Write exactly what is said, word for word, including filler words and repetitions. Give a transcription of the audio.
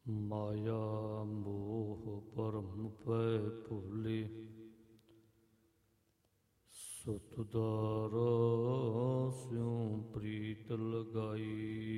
ਮਾਇਆ ਮੋਹ ਭਰਮ ਪੈ ਭੁਲੇ, ਸੁਤਦਾਰਾ ਸਿਉ ਪ੍ਰੀਤ ਲਗਾਈ।